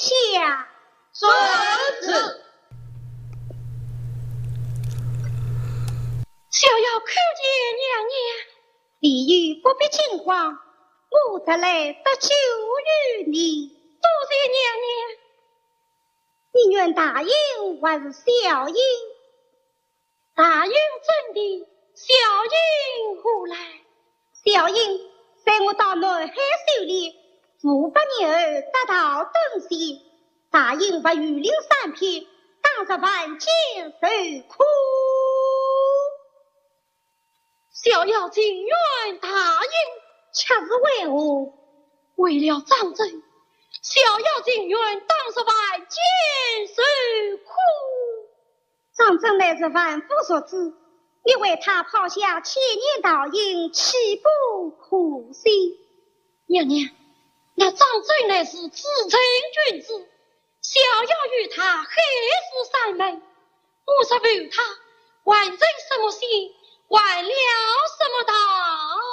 下。 遵旨。 小要叩见娘娘，李玉不必惊慌，我特来得救于你，多谢娘娘。你愿答应还是小英？答应真的，小英何来？小英随我到南海狩猎，父把女儿得到东西，答应不与领三品，当着万千受苦。小妖情愿答应，却是为何？为了张真，小妖情愿当着万千受苦。张真乃是万夫所指，你为他抛下千年道应，岂不可惜？娘娘，那张真乃是至诚君子，小妖与他海誓山盟，我是为他完成什么心，完了什么道？